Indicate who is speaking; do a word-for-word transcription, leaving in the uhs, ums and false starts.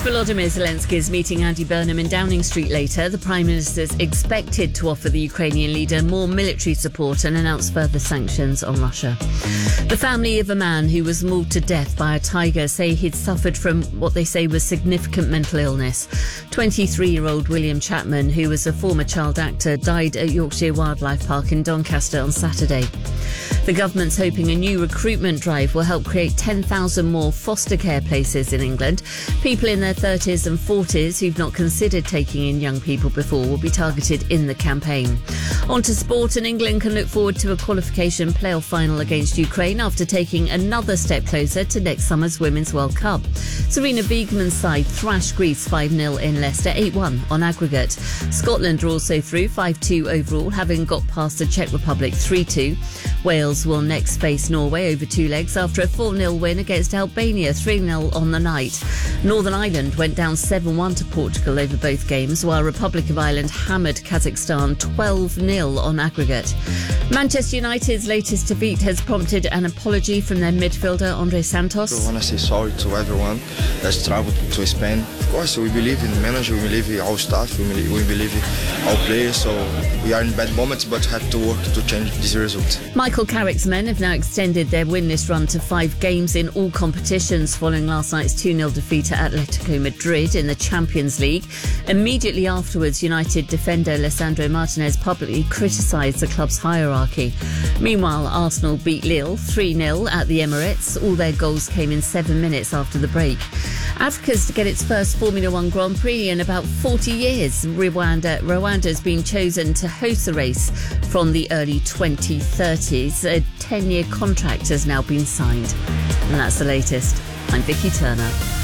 Speaker 1: Volodymyr Zelensky is meeting Andy Burnham in Downing Street later. The Prime Minister is expected to offer the Ukrainian leader more military support and announce further sanctions on Russia. The family of a man who was mauled to death by a tiger say he'd suffered from what they say was significant mental illness. twenty-three-year-old William Chapman, who was a former child actor, died at Yorkshire Wildlife Park in Doncaster on Saturday. The government's hoping a new recruitment drive will help create ten thousand more foster care places in England. People in their thirties and forties who've not considered taking in young people before will be targeted in the campaign. On to sport, and England can look forward to a qualification playoff final against Ukraine after taking another step closer to next summer's Women's World Cup. Sarina Wiegman's side thrashed Greece five nil in Leicester, eight one on aggregate. Scotland are also through five two overall, having got past the Czech Republic three two. Wales will next face Norway over two legs after a four nil win against Albania, three nil on the night. Northern Ireland went down seven one to Portugal over both games, while Republic of Ireland hammered Kazakhstan twelve nil on aggregate. Manchester United's latest defeat has prompted an apology from their midfielder Andre Santos.
Speaker 2: I want to say sorry to everyone that's travelled to Spain. Of course, we believe in the manager, we believe in our staff, we believe, we believe in our players, so we are in bad moments but have to work to change this result.
Speaker 1: Michael Carrick's men have now extended their winless run to five games in all competitions following last night's two nil defeat at Atletico Madrid in the Champions League. Immediately afterwards, United defender Lisandro Martinez publicly criticised the club's hierarchy. Meanwhile, Arsenal beat Lille three nil at the Emirates. All their goals came in seven minutes after the break. Africa's to get its first Formula One Grand Prix in about forty years. Rwanda, Rwanda's been chosen to host the race from the early twenty thirties. A ten-year contract has now been signed. And that's the latest. I'm Vicky Turner.